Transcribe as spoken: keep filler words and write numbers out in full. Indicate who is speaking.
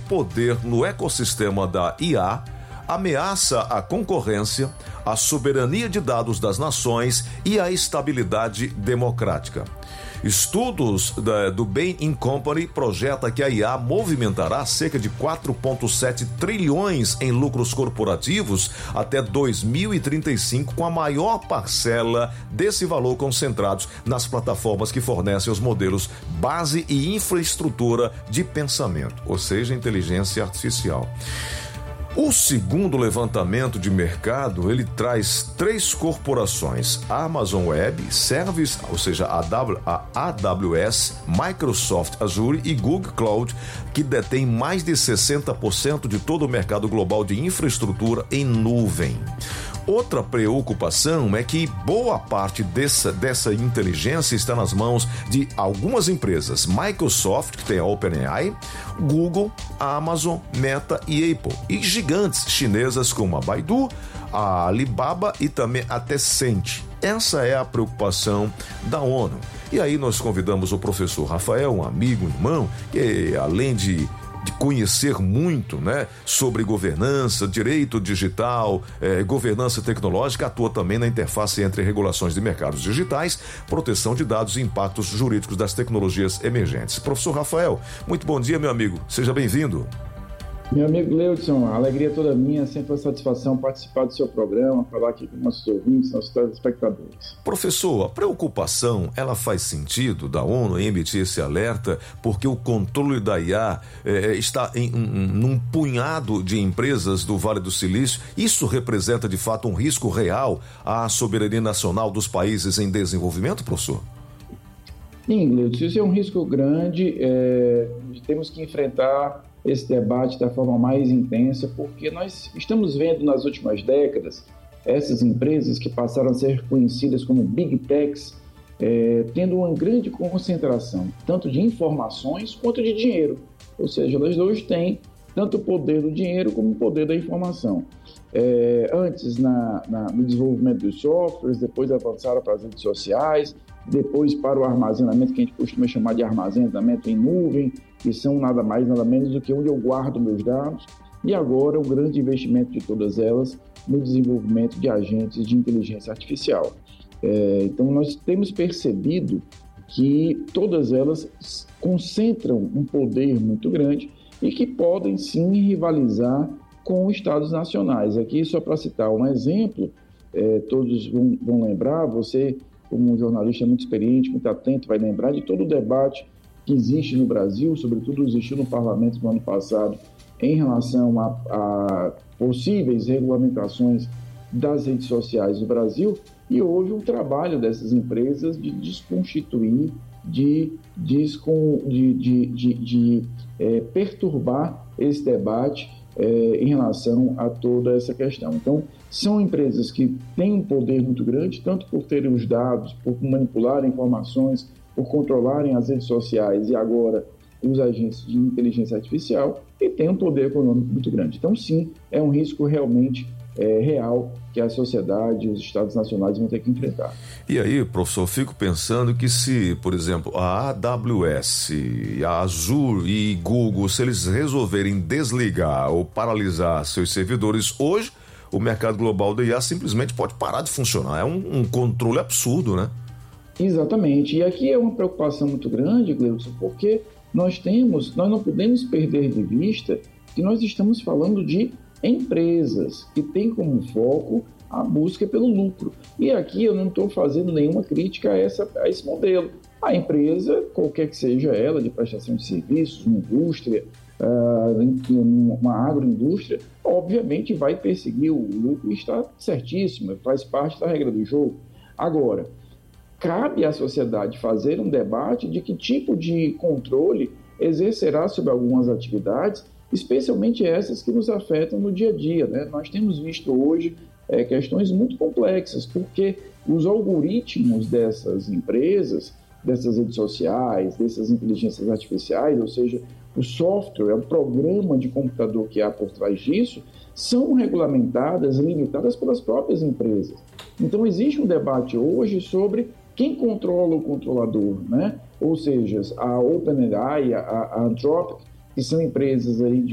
Speaker 1: poder no ecossistema da I A ameaça a concorrência, a soberania de dados das nações e a estabilidade democrática. Estudos da, do Bain Company projeta que a I A movimentará cerca de quatro vírgula sete trilhões em lucros corporativos até dois mil e trinta e cinco, com a maior parcela desse valor concentrados nas plataformas que fornecem os modelos base e infraestrutura de pensamento, ou seja, inteligência artificial. O segundo levantamento de mercado, ele traz três corporações, Amazon Web Services, ou seja, a A W S, Microsoft Azure e Google Cloud, que detêm mais de sessenta por cento de todo o mercado global de infraestrutura em nuvem. Outra preocupação é que boa parte dessa, dessa inteligência está nas mãos de algumas empresas, Microsoft, que tem a OpenAI, Google, Amazon, Meta e Apple, e gigantes chinesas como a Baidu, a Alibaba e também a Tencent. Essa é a preocupação da ONU. E aí nós convidamos o professor Rafael, um amigo, um irmão, que além de de conhecer muito, né, sobre governança, direito digital, eh, governança tecnológica, atua também na interface entre regulações de mercados digitais, proteção de dados e impactos jurídicos das tecnologias emergentes. Professor Rafael, muito bom dia, meu amigo. Seja bem-vindo.
Speaker 2: Meu amigo Leudson, a alegria toda minha, sempre uma satisfação participar do seu programa, falar aqui com nossos ouvintes, nossos telespectadores.
Speaker 1: Professor, a preocupação, ela faz sentido da ONU em emitir esse alerta porque o controle da I A eh, está em um, num punhado de empresas do Vale do Silício. Isso representa, de fato, um risco real à soberania nacional dos países em desenvolvimento, professor?
Speaker 2: Sim, Leudson, isso é um risco grande, é, temos que enfrentar esse debate da forma mais intensa, porque nós estamos vendo nas últimas décadas essas empresas que passaram a ser conhecidas como Big Techs, é, tendo uma grande concentração, tanto de informações quanto de dinheiro. Ou seja, elas hoje têm tanto o poder do dinheiro como o poder da informação. É, antes, na, na, no desenvolvimento dos softwares, depois avançaram para as redes sociais, depois para o armazenamento, que a gente costuma chamar de armazenamento em nuvem, que são nada mais, nada menos do que onde eu guardo meus dados, e agora o grande investimento de todas elas no desenvolvimento de agentes de inteligência artificial. É, então, nós temos percebido que todas elas concentram um poder muito grande e que podem, sim, rivalizar com estados nacionais. Aqui, só para citar um exemplo, é, todos vão, vão lembrar, você, como um jornalista muito experiente, muito atento, vai lembrar de todo o debate que existe no Brasil, sobretudo existiu no Parlamento no ano passado, em relação a, a possíveis regulamentações das redes sociais do Brasil, e houve um trabalho dessas empresas de desconstituir, de, descon, de, de, de, de é, perturbar esse debate é, em relação a toda essa questão. Então, são empresas que têm um poder muito grande, tanto por terem os dados, por manipularem informações, por controlarem as redes sociais e agora os agentes de inteligência artificial, e têm um poder econômico muito grande. Então, sim, é um risco realmente é, real que a sociedade e os estados nacionais vão ter que enfrentar.
Speaker 1: E aí, professor, fico pensando que se, por exemplo, a A W S, a Azure e Google, se eles resolverem desligar ou paralisar seus servidores hoje, o mercado global da I A simplesmente pode parar de funcionar. É um, um controle absurdo, né?
Speaker 2: Exatamente. E aqui é uma preocupação muito grande, Gleudson, porque nós temos, nós não podemos perder de vista que nós estamos falando de empresas que têm como foco a busca pelo lucro. E aqui eu não estou fazendo nenhuma crítica a, essa, a esse modelo. A empresa, qualquer que seja ela, de prestação de serviços, uma indústria, uh, uma agroindústria, obviamente vai perseguir o lucro e está certíssimo, faz parte da regra do jogo. Agora, cabe à sociedade fazer um debate de que tipo de controle exercerá sobre algumas atividades, especialmente essas que nos afetam no dia a dia, né? Nós temos visto hoje é, questões muito complexas, porque os algoritmos dessas empresas, dessas redes sociais, dessas inteligências artificiais, ou seja, o software, o programa de computador que há por trás disso, são regulamentadas, limitadas pelas próprias empresas. Então, existe um debate hoje sobre quem controla o controlador, né? Ou seja, a OpenAI, a, a Anthropic, que são empresas aí de